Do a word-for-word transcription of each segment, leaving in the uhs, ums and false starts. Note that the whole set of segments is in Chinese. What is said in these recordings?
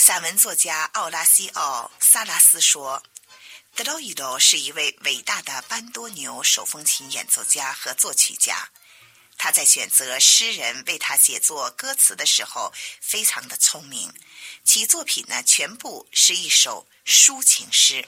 散文作家奥拉西奥·萨拉斯说，德劳伊罗是一位伟大的班多纽手风琴演奏家和作曲家。他在选择诗人为他写作歌词的时候非常的聪明，其作品呢全部是一首抒情诗。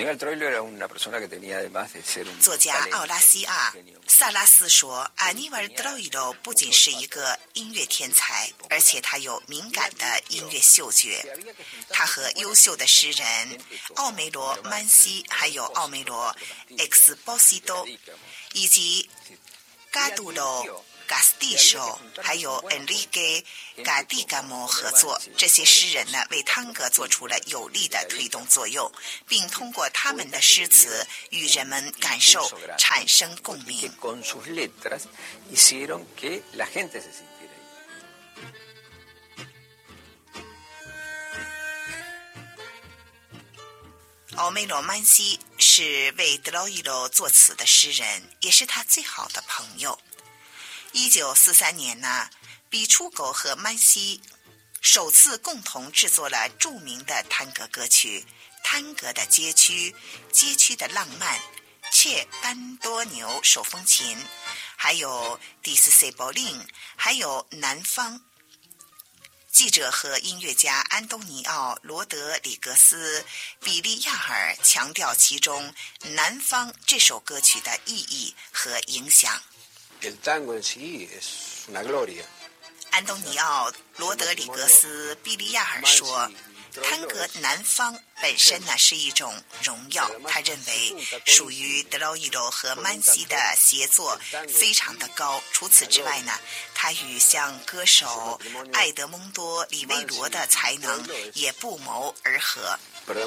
作家奥拉西亚·萨拉斯说，阿尼瓦尔·德劳伊罗不仅是一个音乐天才，而且他有敏感的音乐嗅觉。他和优秀的诗人奥梅罗·曼西，还有奥梅罗·埃克斯波西多，以及嘎杜罗嘎斯蒂索还有恩里给嘎蒂嘎莫合作，这些诗人呢为探戈做出了有力的推动作用，并通过他们的诗词与人们感受产生共鸣。奥梅罗曼西是为德劳伊罗作词的诗人，也是他最好的朋友。一九四三年呢，比楚狗和曼西首次共同制作了著名的探戈歌曲《探戈的街区》、《街区的浪漫》、切班多纽手风琴，还有迪斯塞柏林，还有南方。记者和音乐家安东尼奥·罗德里格斯·比利亚尔强调其中南方这首歌曲的意义和影响。安东尼奥·罗德里格斯·比利亚尔说，探戈南方本身呢是一种荣耀，他认为属于德劳伊罗和曼西的协作非常的高。除此之外呢，他与像歌手艾德蒙多·里维罗的才能也不谋而合。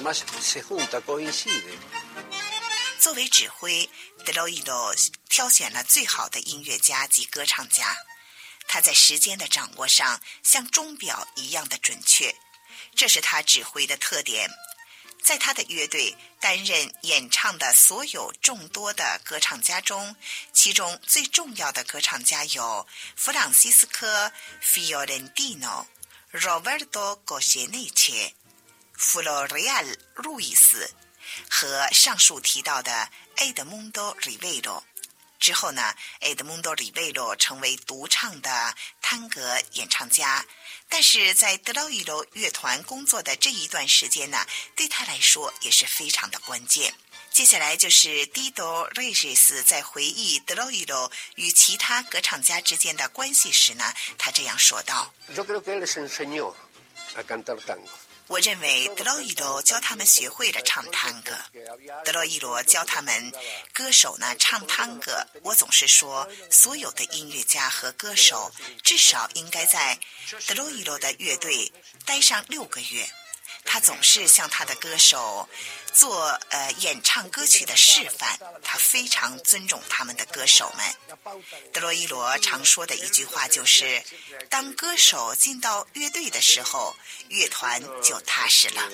作为指挥，德劳伊罗挑选了最好的音乐家及歌唱家，他在时间的掌握上像钟表一样的准确，这是他指挥的特点。在他的乐队担任演唱的所有众多的歌唱家中，其中最重要的歌唱家有弗朗西斯科·费奥伦蒂诺、罗伯多·戈谢内切、弗洛瑞亚·路易斯和上述提到的埃德蒙多·里维罗。之后呢，埃德蒙多·里维罗成为独唱的探戈演唱家，但是在德劳伊罗乐团工作的这一段时间呢，对他来说也是非常的关键。接下来就是蒂多·瑞西斯在回忆德劳伊罗与其他歌唱家之间的关系时呢，他这样说道：我认为德劳伊罗教他们学会了唱探戈。德劳伊罗教他们歌手呢唱探戈。我总是说，所有的音乐家和歌手至少应该在德劳伊罗的乐队待上六个月。他总是向他的歌手做呃演唱歌曲的示范，他非常尊重他们的歌手们。德劳伊罗常说的一句话就是，当歌手进到乐队的时候，乐团就踏实了。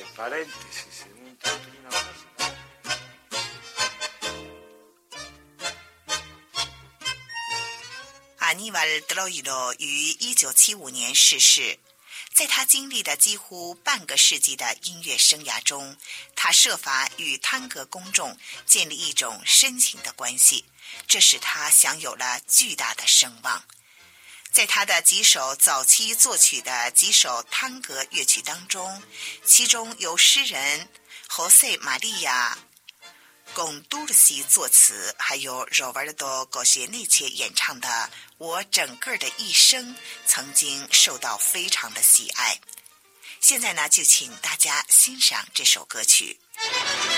阿尼瓦尔·德劳伊罗于一九七五年逝世。在他经历的几乎半个世纪的音乐生涯中，他设法与探戈公众建立一种深情的关系，这使他享有了巨大的声望。在他的几首早期作曲的几首探戈乐曲当中，其中由诗人侯塞·玛利亚·贡杜尔西作词，还有罗瓦尔多·戈谢内切演唱的《我整个的一生》曾经受到非常的喜爱。现在呢，就请大家欣赏这首歌曲。